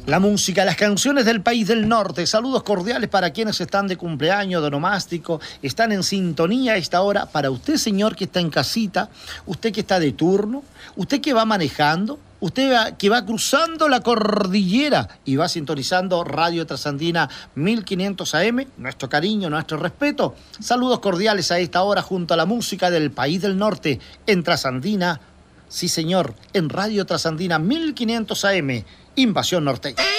La música, las canciones del país del norte. Saludos cordiales para quienes están de cumpleaños, de onomástico, están en sintonía a esta hora. Para usted, señor, que está en casita, usted que está de turno, usted que va manejando, usted que va cruzando la cordillera y va sintonizando Radio Trasandina 1500 AM, nuestro cariño, nuestro respeto. Saludos cordiales a esta hora junto a la música del país del norte en Trasandina. Sí, señor, en Radio Trasandina 1500 AM. Invasión Norteña.